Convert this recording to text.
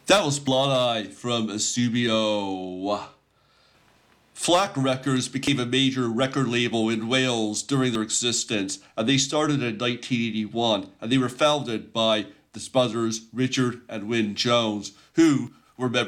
That was Blood Eye from Asubio. Flack Records became a major record label in Wales during their existence, and they started in 1981, and they were founded by the brothers Richard and Wyn Jones, who were members